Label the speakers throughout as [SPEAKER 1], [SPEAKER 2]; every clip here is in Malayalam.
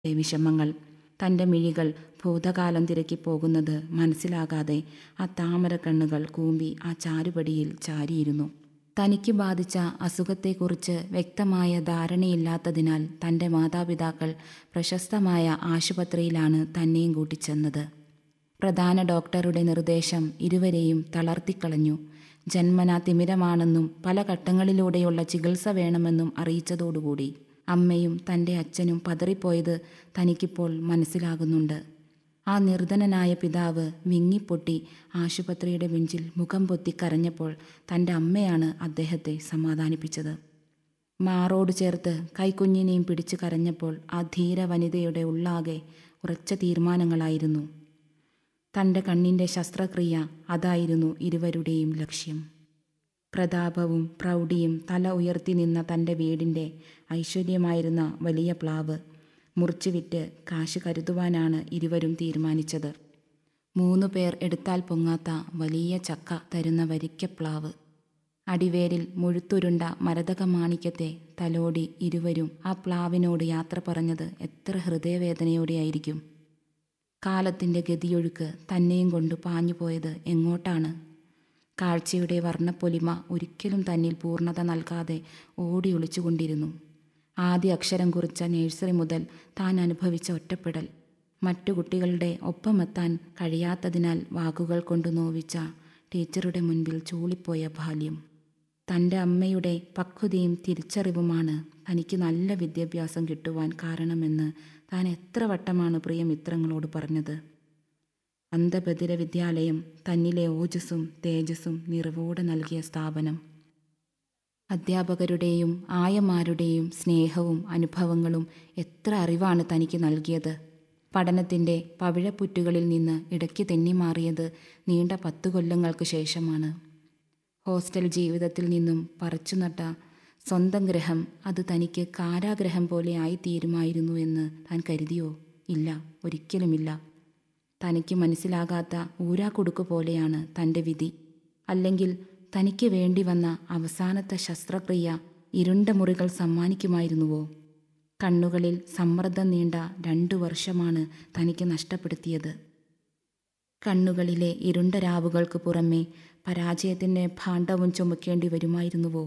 [SPEAKER 1] വിഷമങ്ങൾ. തൻ്റെ മിഴികൾ ഭൂതകാലം തിരക്കി പോകുന്നത് മനസ്സിലാകാതെ ആ താമര കണ്ണുകൾ കൂമ്പി ആ ചാരുപടിയിൽ ചാരിയിരുന്നു. തനിക്ക് ബാധിച്ച അസുഖത്തെക്കുറിച്ച് വ്യക്തമായ ധാരണയില്ലാത്തതിനാൽ തൻ്റെ മാതാപിതാക്കൾ പ്രശസ്തമായ ആശുപത്രിയിലാണ് തന്നെയും കൂട്ടിച്ചെന്നത്. പ്രധാന ഡോക്ടറുടെ നിർദ്ദേശം ഇരുവരെയും തളർത്തിക്കളഞ്ഞു. ജന്മനാ തിമിരമാണെന്നും പല ഘട്ടങ്ങളിലൂടെയുള്ള ചികിത്സ വേണമെന്നും അറിയിച്ചതോടുകൂടി അമ്മയും തൻ്റെ അച്ഛനും പതറിപ്പോയത് തനിക്കിപ്പോൾ മനസ്സിലാകുന്നുണ്ട്. ആ നിർധനനായ പിതാവ് വിങ്ങിപ്പൊട്ടി ആശുപത്രിയുടെ ബെഞ്ചിൽ മുഖം പൊത്തി കരഞ്ഞപ്പോൾ തൻ്റെ അമ്മയാണ് അദ്ദേഹത്തെ സമാധാനിപ്പിച്ചത്. മാറോട് ചേർത്ത് കൈക്കുഞ്ഞിനെയും പിടിച്ചു കരഞ്ഞപ്പോൾ ആ ധീര വനിതയുടെ ഉള്ളാകെ ഉറച്ച തീരുമാനങ്ങളായിരുന്നു. തൻ്റെ കണ്ണിൻ്റെ ശസ്ത്രക്രിയ, അതായിരുന്നു ഇരുവരുടെയും ലക്ഷ്യം. പ്രതാപവും പ്രൗഢിയും തല ഉയർത്തി നിന്ന തൻ്റെ വീടിൻ്റെ ഐശ്വര്യമായിരുന്ന വലിയ പ്ലാവ് മുറിച്ചുവിറ്റ് കാശ് കരുതുവാനാണ് ഇരുവരും തീരുമാനിച്ചത്. 3 പേർ എടുത്താൽ പൊങ്ങാത്ത വലിയ ചക്ക തരുന്ന വരിക്കപ്ലാവ്. അടിവേരിൽ മുഴുത്തുരുണ്ട മരതക മാണിക്യത്തെ തലോടി ഇരുവരും ആ പ്ലാവിനോട് യാത്ര പറഞ്ഞത് എത്ര ഹൃദയവേദനയോടെയായിരിക്കും. കാലത്തിൻ്റെ ഗതിയൊഴുക്ക് തന്നെയും കൊണ്ട് പാഞ്ഞുപോയത് എങ്ങോട്ടാണ്? കാഴ്ചയുടെ വർണ്ണപ്പൊലിമ ഒരിക്കലും തന്നിൽ പൂർണ്ണത നൽകാതെ ഓടി ഒളിച്ചുകൊണ്ടിരുന്നു. ആദ്യ അക്ഷരം കുറിച്ച നഴ്സറി മുതൽ താൻ അനുഭവിച്ച ഒറ്റപ്പെടൽ, മറ്റു കുട്ടികളുടെ ഒപ്പമെത്താൻ കഴിയാത്തതിനാൽ വാക്കുകൾ കൊണ്ട് നോവിച്ച ടീച്ചറുടെ മുൻപിൽ ചൂളിപ്പോയ ബാല്യം. തൻ്റെ അമ്മയുടെ പക്വതയും തിരിച്ചറിവുമാണ് തനിക്ക് നല്ല വിദ്യാഭ്യാസം കിട്ടുവാൻ കാരണമെന്ന് താൻ എത്ര വട്ടമാണ് പ്രിയമിത്രങ്ങളോട് പറഞ്ഞത്. അന്ധബധിര വിദ്യാലയം തന്നിലെ ഓജസ്സും തേജസ്സും നിറവോടെ നൽകിയ സ്ഥാപനം. അധ്യാപകരുടെയും ആയമാരുടെയും സ്നേഹവും അനുഭവങ്ങളും എത്ര അറിവാണ് തനിക്ക് നൽകിയത്. പഠനത്തിൻ്റെ പവിഴപ്പുറ്റുകളിൽ നിന്ന് ഇടയ്ക്ക് തെന്നിമാറിയത് നീണ്ട 10 കൊല്ലങ്ങൾക്ക് ശേഷമാണ്. ഹോസ്റ്റൽ ജീവിതത്തിൽ നിന്നും പറിച്ചുനട്ട സ്വന്തം ഗ്രഹം അത് തനിക്ക് കാരാഗ്രഹം പോലെ ആയിത്തീരുമായിരുന്നു എന്ന് താൻ കരുതിയോ? ഇല്ല, ഒരിക്കലുമില്ല. തനിക്ക് മനസ്സിലാകാത്ത ഊരാക്കുടുക്ക് പോലെയാണ് തൻ്റെ വിധി. അല്ലെങ്കിൽ തനിക്ക് വേണ്ടി വന്ന അവസാനത്തെ ശസ്ത്രക്രിയ ഇരുണ്ട മുറികൾ സമ്മാനിക്കുമായിരുന്നുവോ? കണ്ണുകളിൽ സമ്മർദ്ദം നീണ്ട 2 വർഷമാണ് തനിക്ക് നഷ്ടപ്പെടുത്തിയത്. കണ്ണുകളിലെ ഇരുണ്ട രാവുകൾക്ക് പുറമെ പരാജയത്തിൻ്റെ ഭാണ്ഡവും ചുമക്കേണ്ടി വരുമായിരുന്നുവോ?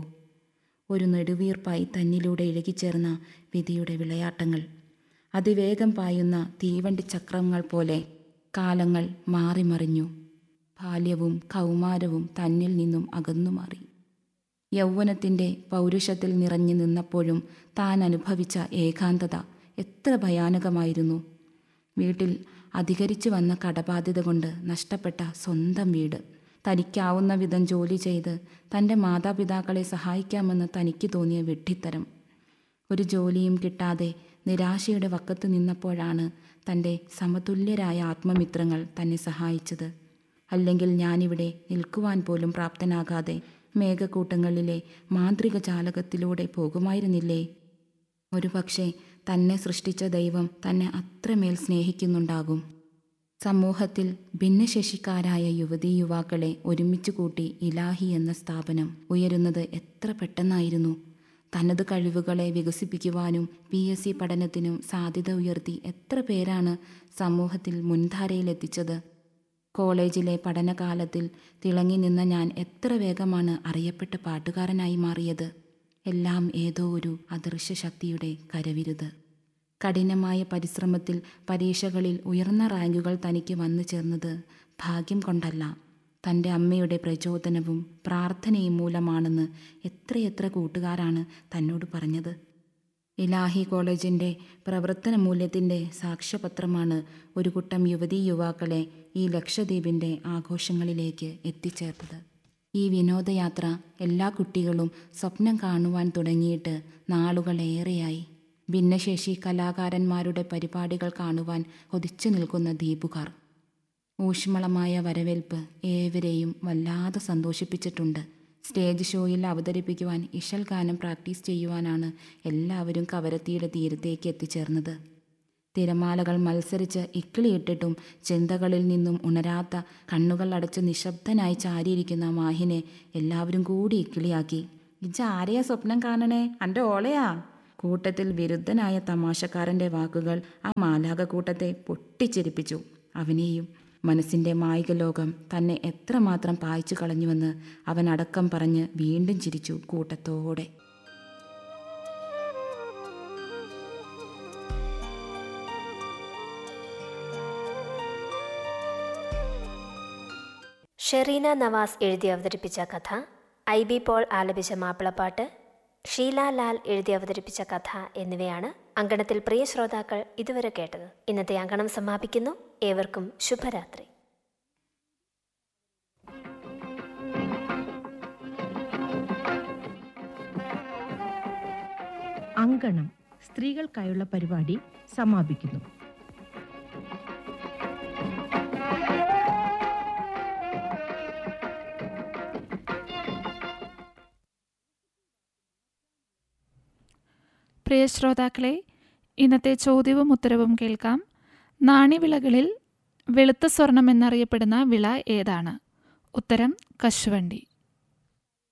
[SPEAKER 1] ഒരു നെടുവീർപ്പായി തന്നിലൂടെ ഇഴകിച്ചേർന്ന വിധിയുടെ വിളയാട്ടങ്ങൾ. അതിവേഗം പായുന്ന തീവണ്ടി ചക്രങ്ങൾ പോലെ കാലങ്ങൾ മാറിമറിഞ്ഞു. ബാല്യവും കൗമാരവും തന്നിൽ നിന്നും അകന്നുമാറി. യൗവനത്തിൻ്റെ പൗരുഷത്തിൽ നിറഞ്ഞു നിന്നപ്പോഴും താൻ അനുഭവിച്ച ഏകാന്തത എത്ര ഭയാനകമായിരുന്നു. വീട്ടിൽ അധികരിച്ചു വന്ന കടബാധ്യത കൊണ്ട് നഷ്ടപ്പെട്ട സ്വന്തം വീട്, തനിക്കാവുന്ന വിധം ജോലി ചെയ്ത് തൻ്റെ മാതാപിതാക്കളെ സഹായിക്കാമെന്ന് തനിക്ക് തോന്നിയ വിഡ്ഢിത്തരം. ഒരു ജോലിയും കിട്ടാതെ നിരാശയുടെ വക്കത്ത് നിന്നപ്പോഴാണ് തൻ്റെ സമതുല്യരായ ആത്മമിത്രങ്ങൾ തന്നെ സഹായിച്ചത്. അല്ലെങ്കിൽ ഞാനിവിടെ നിൽക്കുവാൻ പോലും പ്രാപ്തനാകാതെ മേഘക്കൂട്ടങ്ങളിലെ മാന്ത്രിക ജാലകത്തിലൂടെ പോകുമായിരുന്നില്ലേ? ഒരുപക്ഷെ തന്നെ സൃഷ്ടിച്ച ദൈവം തന്നെ അത്രമേൽ സ്നേഹിക്കുന്നുണ്ടാകും. സമൂഹത്തിൽ ഭിന്നശേഷിക്കാരായ യുവതീ യുവാക്കളെ ഒരുമിച്ച് കൂട്ടി ഇലാഹി എന്ന സ്ഥാപനം ഉയരുന്നത് എത്ര പെട്ടെന്നായിരുന്നു. തനത് കഴിവുകളെ വികസിപ്പിക്കുവാനും PSC പഠനത്തിനും സാധ്യത ഉയർത്തി എത്ര പേരാണ് സമൂഹത്തിൽ മുൻധാരയിലെത്തിച്ചത്. കോളേജിലെ പഠനകാലത്തിൽ തിളങ്ങി നിന്ന ഞാൻ എത്ര വേഗമാണ് അറിയപ്പെട്ട പാട്ടുകാരനായി മാറിയത്. എല്ലാം ഏതോ ഒരു അദൃശ്യ ശക്തിയുടെ കരവിരുത്. കഠിനമായ പരിശ്രമത്തിൽ പരീക്ഷകളിൽ ഉയർന്ന റാങ്കുകൾ തനിക്ക് വന്നു ചേർന്നത് ഭാഗ്യം കൊണ്ടല്ല, തൻ്റെ അമ്മയുടെ പ്രചോദനവും പ്രാർത്ഥനയും മൂലമാണെന്ന് എത്രയെത്ര കൂട്ടുകാരാണ് തന്നോട് പറഞ്ഞത്. ഇലാഹി കോളേജിൻ്റെ പ്രവർത്തന മൂല്യത്തിൻ്റെ സാക്ഷ്യപത്രമാണ് ഒരു കൂട്ടം യുവതീ യുവാക്കളെ ഈ ലക്ഷദ്വീപിൻ്റെ ആഘോഷങ്ങളിലേക്ക് എത്തിച്ചേർത്തത്. ഈ വിനോദയാത്ര എല്ലാ കുട്ടികളും സ്വപ്നം കാണുവാൻ തുടങ്ങിയിട്ട് നാളുകളേറെയായി. ഭിന്നശേഷി കലാകാരന്മാരുടെ പരിപാടികൾ കാണുവാൻ കൊതിച്ചു നിൽക്കുന്ന ദ്വീപുകാർ. ഊഷ്മളമായ വരവേൽപ്പ് ഏവരെയും വല്ലാതെ സന്തോഷിപ്പിച്ചിട്ടുണ്ട്. സ്റ്റേജ് ഷോയിൽ അവതരിപ്പിക്കുവാൻ ഇശൽ ഗാനം പ്രാക്ടീസ് ചെയ്യുവാനാണ് എല്ലാവരും കവരത്തിയുടെ തീരത്തേക്ക് എത്തിച്ചേർന്നത്. തിരമാലകൾ മത്സരിച്ച് ഇക്കിളിയിട്ടിട്ടും ചിന്തകളിൽ നിന്നും ഉണരാത്ത കണ്ണുകൾ അടച്ച് നിശബ്ദനായി ചാരിയിരിക്കുന്ന മാഹിനെ എല്ലാവരും കൂടി ഇക്കിളിയാക്കി. ഇജ് ആരെയാ സ്വപ്നം കാണണേ? അൻ്റെ ഓളയാ? കൂട്ടത്തിൽ വിരുദ്ധനായ തമാശക്കാരൻ്റെ വാക്കുകൾ ആ മാലാഖക്കൂട്ടത്തെ പൊട്ടിച്ചിരിപ്പിച്ചു. അവനെയും. മനസ്സിൻ്റെ മായിക ലോകം തന്നെ എത്രമാത്രം പായിച്ചു കളഞ്ഞുവെന്ന് അവൻ അടക്കം പറഞ്ഞ് വീണ്ടും ചിരിച്ചു കൂട്ടത്തോടെ.
[SPEAKER 2] ഷെറീന നവാസ് എഴുതി അവതരിപ്പിച്ച കഥ, IB പോൾ ആലപിച്ച മാപ്പിളപ്പാട്ട്, ഷീല ലാൽ എഴുതി അവതരിപ്പിച്ച കഥ എന്നിവയാണ് അങ്കണത്തിൽ പ്രിയ ശ്രോതാക്കൾ ഇതുവരെ കേട്ടത്. ഇന്നത്തെ അങ്കണം സമാപിക്കുന്നു. ഏവർക്കും ശുഭരാത്രി.
[SPEAKER 3] അങ്കണം സ്ത്രീകൾക്കായുള്ള പരിപാടി സമാപിക്കുന്നു.
[SPEAKER 4] പ്രിയ ശ്രോതാക്കളെ, ഇന്നത്തെ ചോദ്യവും ഉത്തരവും കേൾക്കാം. നാണ്യവിളകളിൽ വെളുത്ത സ്വർണം എന്നറിയപ്പെടുന്ന വിള ഏതാണ്? ഉത്തരം കശുവണ്ടി.